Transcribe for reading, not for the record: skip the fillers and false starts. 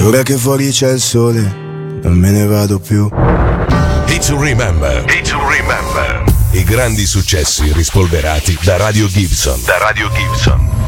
Ora che fuori c'è il sole, non me ne vado più. Hit to Remember. Hit to Remember. I grandi successi rispolverati da Radio Gibson.